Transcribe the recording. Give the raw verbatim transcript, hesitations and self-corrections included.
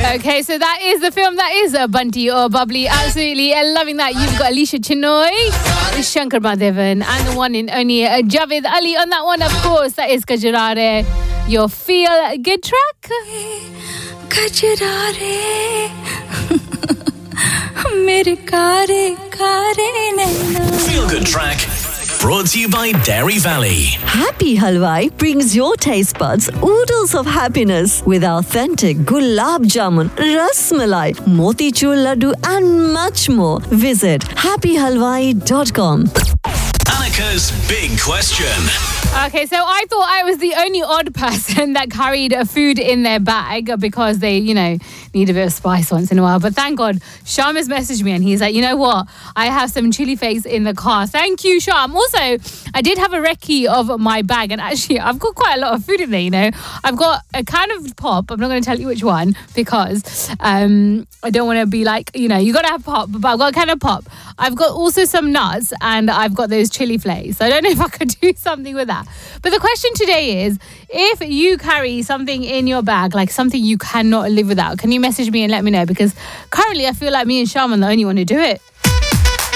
Okay, so that is the film. That is a Bunty or Bubbly. Absolutely loving that. You've got Alicia Chinoy, Shankar Mahadevan, and the one in only uh, Javed Ali on that one. Of course, that is Kajarare, your feel good track. Kajarare, mere kare kare naina. Feel good track. Brought to you by Dairy Valley. Happy Halwai brings your taste buds oodles of happiness with authentic gulab jamun, ras malai, motichur laddu and much more. Visit happy halwai dot com. Annika's big question. Okay, so I thought I was the only odd person that carried a food in their bag because they, you know, need a bit of spice once in a while. But thank God, Sham has messaged me and he's like, you know what? I have some chili flakes in the car. Thank you, Sham. Also, I did have a recce of my bag and actually I've got quite a lot of food in there, you know. I've got a can of pop. I'm not going to tell you which one because um, I don't want to be like, you know, you got to have pop, but I've got a can of pop. I've got also some nuts and I've got those chili flakes. So I don't know if I could do something with that. But the question today is, if you carry something in your bag, like something you cannot live without, can you message me and let me know? Because currently I feel like me and Shaman are the only one who do it.